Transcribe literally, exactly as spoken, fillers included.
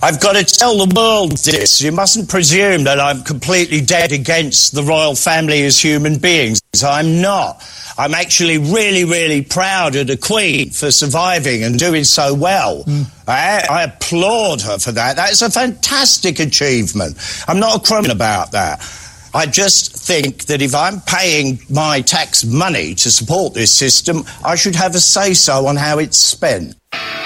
I've got to tell the world this. You mustn't presume that I'm completely dead against the royal family as human beings. I'm not. I'm actually really, really proud of the Queen for surviving and doing so well. Mm. I, I applaud her for that. That is a fantastic achievement. I'm not a criminal about that. I just think that if I'm paying my tax money to support this system, I should have a say-so on how it's spent.